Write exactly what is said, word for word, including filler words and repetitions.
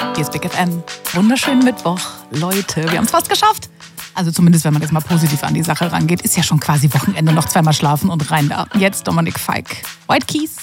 Hier ist Big F M. Wunderschönen Mittwoch, Leute. Wir haben es fast geschafft. Also zumindest, wenn man jetzt mal positiv an die Sache rangeht, ist ja schon quasi Wochenende, noch zweimal schlafen und rein da. Jetzt Dominik Feick. White Keys.